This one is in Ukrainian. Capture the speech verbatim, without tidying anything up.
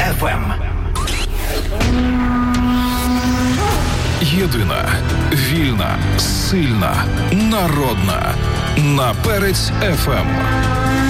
еф ем. Єдина, вільна, сильна, народна. На Перець еф ем.